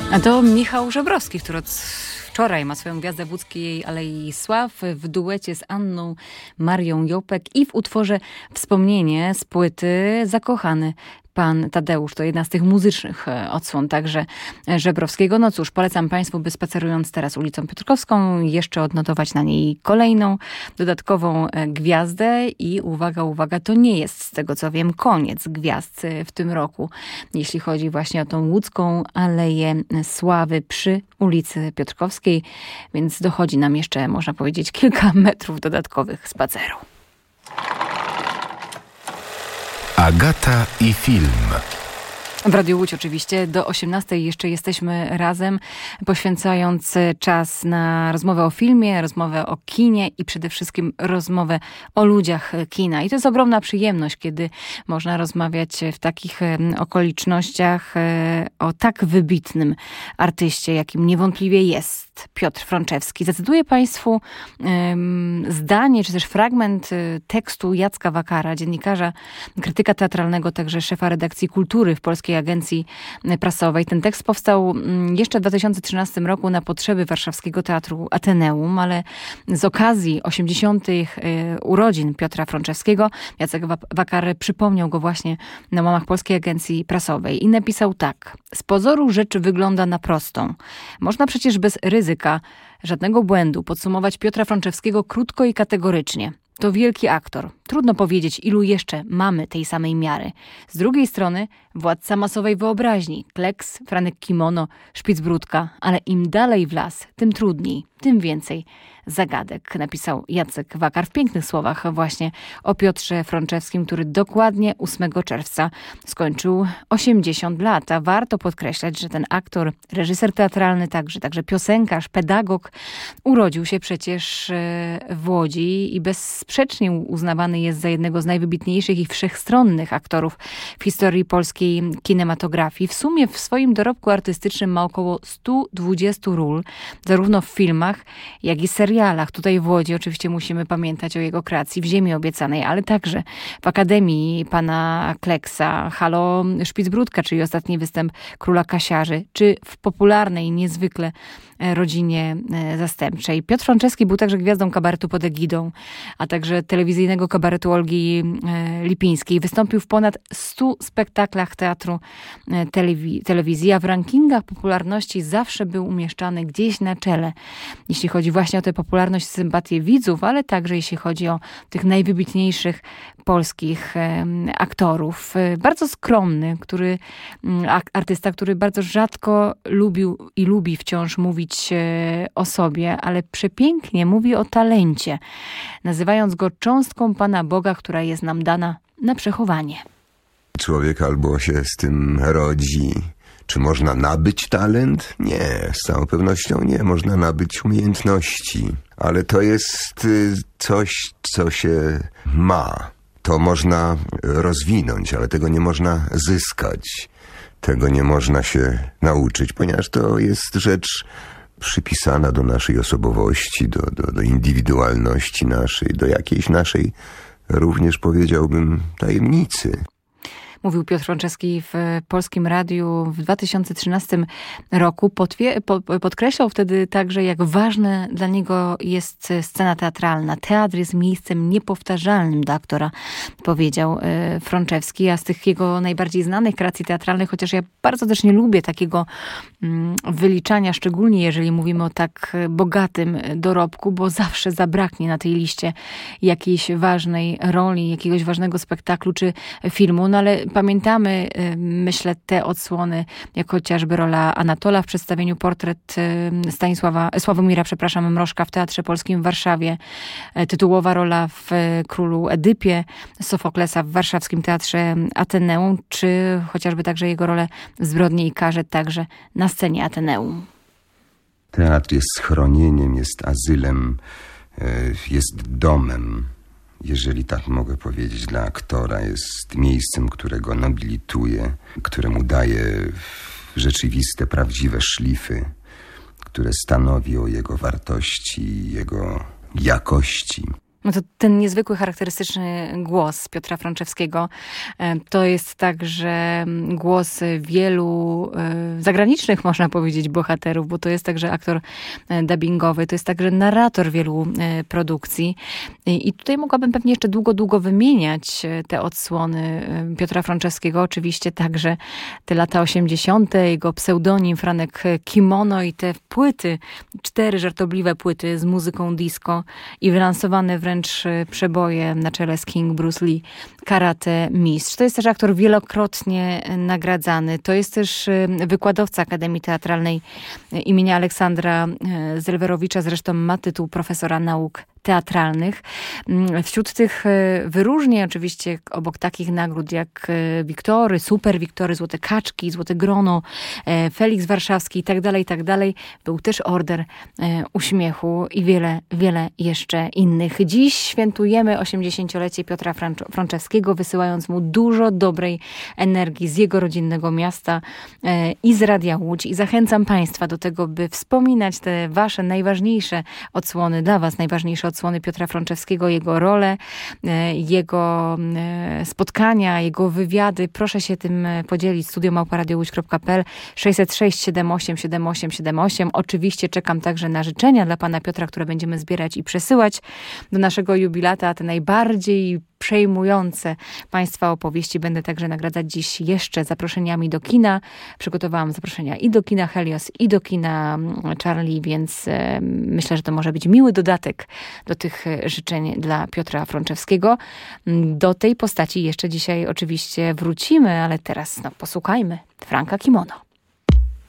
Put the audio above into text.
A to Michał Żebrowski, który od wczoraj ma swoją gwiazdę w łódzkiej Alei Sław w duecie z Anną Marią Jopek i w utworze Wspomnienie z płyty Zakochany Pan Tadeusz. To jedna z tych muzycznych odsłon także Żebrowskiego. No cóż, polecam Państwu, by spacerując teraz ulicą Piotrkowską, jeszcze odnotować na niej kolejną dodatkową gwiazdę i uwaga, uwaga, to nie jest z tego co wiem koniec gwiazd w tym roku, jeśli chodzi właśnie o tą łódzką Aleję Sławy przy ulicy Piotrkowskiej, więc dochodzi nam jeszcze, można powiedzieć, kilka metrów dodatkowych spaceru. Agata i film. W Radiu Łódź oczywiście. Do 18:00 jeszcze jesteśmy razem, poświęcając czas na rozmowę o filmie, rozmowę o kinie i przede wszystkim rozmowę o ludziach kina. I to jest ogromna przyjemność, kiedy można rozmawiać w takich okolicznościach o tak wybitnym artyście, jakim niewątpliwie jest Piotr Frączewski. Zacytuję Państwu zdanie, czy też fragment tekstu Jacka Wakara, dziennikarza, krytyka teatralnego, także szefa redakcji kultury w Polskiej Agencji Prasowej. Ten tekst powstał jeszcze w 2013 roku na potrzeby warszawskiego Teatru Ateneum, ale z okazji 80. urodzin Piotra Frączewskiego Jacek Wakar przypomniał go właśnie na łamach Polskiej Agencji Prasowej i napisał tak. Z pozoru rzecz wygląda na prostą. Można przecież bez ryzyka, żadnego błędu podsumować Piotra Frączewskiego krótko i kategorycznie. To wielki aktor. Trudno powiedzieć, ilu jeszcze mamy tej samej miary. Z drugiej strony władca masowej wyobraźni. Kleks, Franek Kimono, Szpicbródka. Ale im dalej w las, tym trudniej, tym więcej zagadek. Napisał Jacek Wakar w pięknych słowach właśnie o Piotrze Frączewskim, który dokładnie 8 czerwca skończył 80 lat. A warto podkreślać, że ten aktor, reżyser teatralny także piosenkarz, pedagog urodził się przecież w Łodzi i bezsprzecznie uznawany jest za jednego z najwybitniejszych i wszechstronnych aktorów w historii polskiej kinematografii. W sumie w swoim dorobku artystycznym ma około 120 ról, zarówno w filmach, jak i serialach. Tutaj w Łodzi oczywiście musimy pamiętać o jego kreacji w Ziemi Obiecanej, ale także w Akademii pana Kleksa, Halo Szpicbródka, czyli ostatni występ Króla Kasiarzy, czy w popularnej niezwykle Rodzinie Zastępczej. Piotr Frączewski był także gwiazdą kabaretu pod egidą, a także telewizyjnego kabaretu Olgi Lipińskiej. Wystąpił w ponad 100 spektaklach teatru telewizji, a w rankingach popularności zawsze był umieszczany gdzieś na czele, jeśli chodzi właśnie o tę popularność, sympatię widzów, ale także jeśli chodzi o tych najwybitniejszych polskich aktorów. Bardzo skromny, artysta, który bardzo rzadko lubił i lubi wciąż mówić o sobie, ale przepięknie mówi o talencie, nazywając go cząstką Pana Boga, która jest nam dana na przechowanie. Człowiek albo się z tym rodzi. Czy można nabyć talent? Nie, z całą pewnością nie. Można nabyć umiejętności. Ale to jest coś, co się ma. To można rozwinąć, ale tego nie można zyskać. Tego nie można się nauczyć, ponieważ to jest rzecz przypisana do naszej osobowości, do indywidualności naszej, do jakiejś naszej, również powiedziałbym, tajemnicy. Mówił Piotr Frączewski w Polskim Radiu w 2013 roku. Podkreślał wtedy także, jak ważna dla niego jest scena teatralna. Teatr jest miejscem niepowtarzalnym dla aktora, powiedział Frączewski. A z tych jego najbardziej znanych kreacji teatralnych, chociaż ja bardzo też nie lubię takiego wyliczania, szczególnie jeżeli mówimy o tak bogatym dorobku, bo zawsze zabraknie na tej liście jakiejś ważnej roli, jakiegoś ważnego spektaklu czy filmu. No ale pamiętamy, myślę, te odsłony, jak chociażby rola Anatola w przedstawieniu Portret Sławomira Mrożka w Teatrze Polskim w Warszawie, tytułowa rola w Królu Edypie Sofoklesa w warszawskim Teatrze Ateneum, czy chociażby także jego rolę w Zbrodni i karze także na scenie Ateneum. Teatr jest schronieniem, jest azylem, jest domem. Jeżeli tak mogę powiedzieć, dla aktora jest miejscem, które go nobilituje, któremu daje rzeczywiste, prawdziwe szlify, które stanowi o jego wartości i jego jakości. No to ten niezwykły, charakterystyczny głos Piotra Frączewskiego to jest także głos wielu zagranicznych, można powiedzieć, bohaterów, bo to jest także aktor dubbingowy, to jest także narrator wielu produkcji. I tutaj mogłabym pewnie jeszcze długo wymieniać te odsłony Piotra Frączewskiego. Oczywiście także te lata 80., jego pseudonim Franek Kimono i te płyty, 4 żartobliwe płyty z muzyką disco i wylansowane wręcz przeboje na czele z King Bruce Lee, Karate Mistrz. To jest też aktor wielokrotnie nagradzany. To jest też wykładowca Akademii Teatralnej imienia Aleksandra Zelwerowicza. Zresztą ma tytuł profesora nauk teatralnych. Wśród tych wyróżnień oczywiście obok takich nagród jak Wiktory, Super Wiktory, Złote Kaczki, Złote Grono, Feliks Warszawski i tak dalej, był też Order Uśmiechu i wiele jeszcze innych. Dziś świętujemy 80-lecie Piotra Frączewskiego, wysyłając mu dużo dobrej energii z jego rodzinnego miasta i z Radia Łódź. I zachęcam Państwa do tego, by wspominać te wasze najważniejsze odsłony, dla was najważniejsze odsłony Piotra Frączewskiego, jego rolę, jego spotkania, jego wywiady. Proszę się tym podzielić. studio@radiowódź.pl 606 78 78 78. Oczywiście czekam także na życzenia dla pana Piotra, które będziemy zbierać i przesyłać do naszego jubilata. Te najbardziej przejmujące Państwa opowieści będę także nagradzać dziś jeszcze zaproszeniami do kina. Przygotowałam zaproszenia i do kina Helios, i do kina Charlie, więc myślę, że to może być miły dodatek do tych życzeń dla Piotra Frączewskiego. Do tej postaci jeszcze dzisiaj oczywiście wrócimy, ale teraz posłuchajmy Franka Kimono.